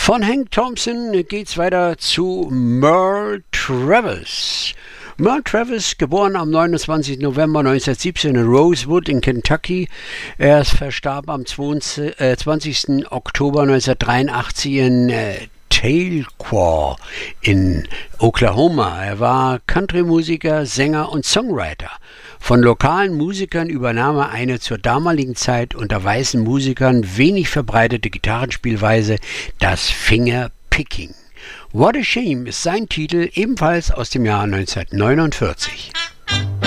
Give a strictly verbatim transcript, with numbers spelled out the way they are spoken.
Von Hank Thompson geht's weiter zu Merle Travis. Merle Travis, geboren am neunundzwanzigsten November neunzehnhundertsiebzehn in Rosewood in Kentucky. Er verstarb am zwanzigsten Oktober neunzehnhundertdreiundachtzig in äh, Tahlequah in Oklahoma. Er war Country-Musiker, Sänger und Songwriter. Von lokalen Musikern übernahm er eine zur damaligen Zeit unter weißen Musikern wenig verbreitete Gitarrenspielweise, das Fingerpicking. What a Shame ist sein Titel, ebenfalls aus dem Jahr neunzehnhundertneunundvierzig.